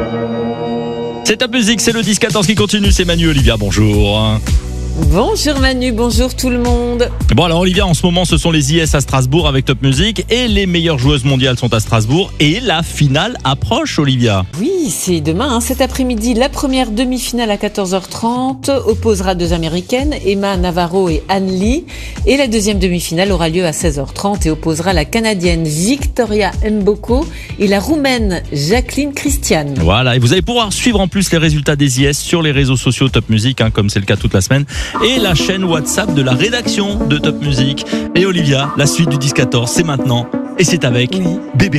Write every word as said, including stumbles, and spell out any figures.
C'est Top Musique, c'est le dix quatorze qui continue, c'est Manu Olivia, bonjour. Bonjour Manu, bonjour tout le monde. Bon alors Olivia, en ce moment ce sont les I S à Strasbourg avec Top Music et les meilleures joueuses mondiales sont à Strasbourg et la finale approche Olivia. Oui, c'est demain, hein, cet après-midi, la première demi-finale à quatorze heures trente opposera deux Américaines, Emma Navarro et Anne Lee, et la deuxième demi-finale aura lieu à seize heures trente et opposera la Canadienne Victoria Mboko et la Roumaine Jacqueline Christian. Voilà, et vous allez pouvoir suivre en plus les résultats des I S sur les réseaux sociaux Top Music, hein, comme c'est le cas toute la semaine, et la chaîne WhatsApp de la rédaction de Top Music. Et Olivia, la suite du dix quatorze, c'est maintenant, et c'est avec Oui. Bébé